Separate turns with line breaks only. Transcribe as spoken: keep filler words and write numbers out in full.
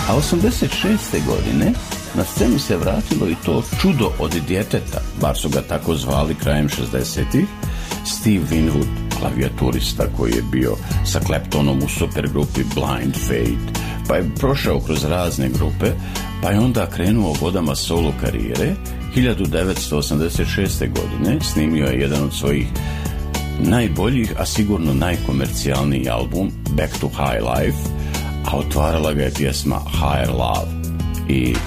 A osamdeset šeste godine na scenu se vratilo i to čudo od djeteta, bar su ga tako zvali krajem šezdesetih, Steve Winwood, klavijaturista koji je bio sa Claptonom u supergrupi Blind Fate, pa je prošao kroz razne grupe, pa je onda krenuo vodama solo karijere. hiljadu devetsto osamdeset šeste. godine snimio je jedan od svojih najboljih, a sigurno najkomercijalniji album, Back to High Life, a otvarala ga je pjesma Higher Love. I